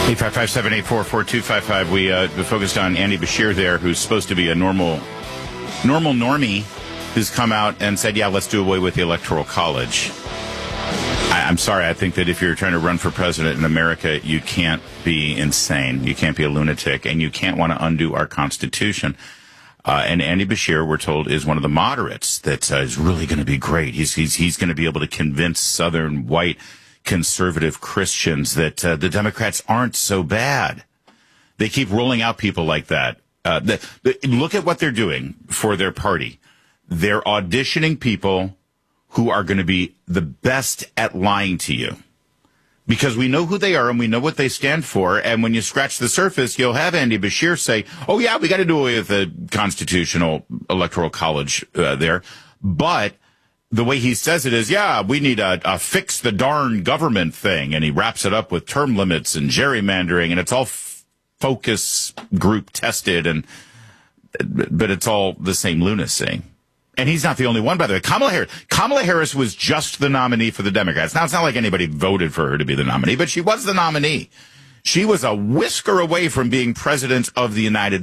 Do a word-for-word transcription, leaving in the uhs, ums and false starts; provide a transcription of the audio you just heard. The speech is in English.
eight five five, seven eight four, four two five five. We uh, focused on Andy Beshear there, who's supposed to be a normal, normal normie, who's come out and said, yeah, let's do away with the Electoral College. I, I'm sorry. I think that if you're trying to run for president in America, you can't be insane. You can't be a lunatic, and you can't want to undo our Constitution. Uh, and Andy Beshear, we're told, is one of the moderates that uh, is really going to be great. He's he's he's going to be able to convince Southern white conservative Christians that uh, the Democrats aren't so bad. They keep rolling out people like that. Uh, the, the, look at what they're doing for their party. They're auditioning people who are going to be the best at lying to you. Because we know who they are and we know what they stand for. And when you scratch the surface, you'll have Andy Beshear say, oh, yeah, we got to do away with the constitutional electoral college uh, there. But the way he says it is, yeah, we need a, a fix the darn government thing. And he wraps it up with term limits and gerrymandering. And it's all f- focus group tested. And but it's all the same lunacy. And he's not the only one, by the way. Kamala Harris. Kamala Harris was just the nominee for the Democrats. Now, it's not like anybody voted for her to be the nominee, but she was the nominee. She was a whisker away from being president of the United